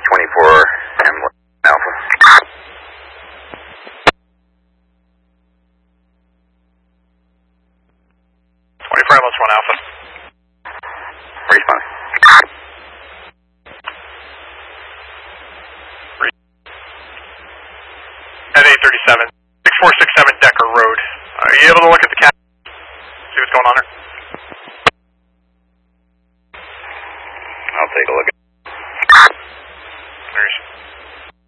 24 and Alpha. 24 Ambulance 1 Alpha. Response. At 837, 6467 Decker Road. Are you able to look at the cat? See what's going on there?